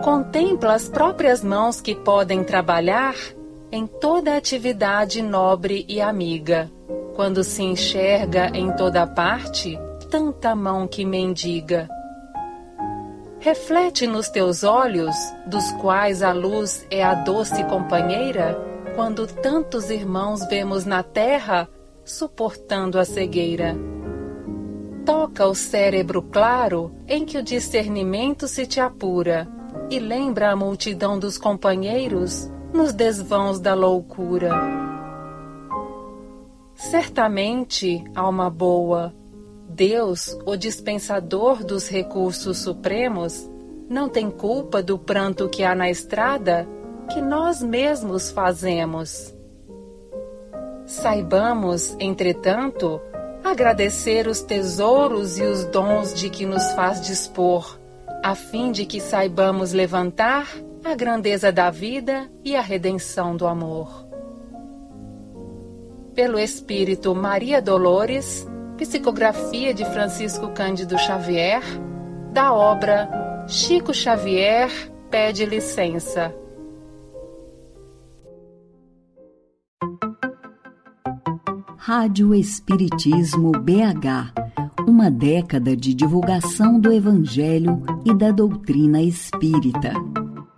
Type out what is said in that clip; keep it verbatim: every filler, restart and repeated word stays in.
Contempla as próprias mãos que podem trabalhar em toda atividade nobre e amiga, quando se enxerga em toda parte tanta mão que mendiga. Reflete nos teus olhos, dos quais a luz é a doce companheira, quando tantos irmãos vemos na terra suportando a cegueira. Toca o cérebro claro em que o discernimento se te apura e lembra a multidão dos companheiros nos desvãos da loucura. Certamente, alma boa, Deus, o dispensador dos recursos supremos, não tem culpa do pranto que há na estrada que nós mesmos fazemos. Saibamos, entretanto, agradecer os tesouros e os dons de que nos faz dispor, a fim de que saibamos levantar a grandeza da vida e a redenção do amor. Pelo Espírito Maria Dolores, psicografia de Francisco Cândido Xavier, da obra Chico Xavier Pede Licença. Rádio Espiritismo B H, uma década de divulgação do Evangelho e da doutrina espírita.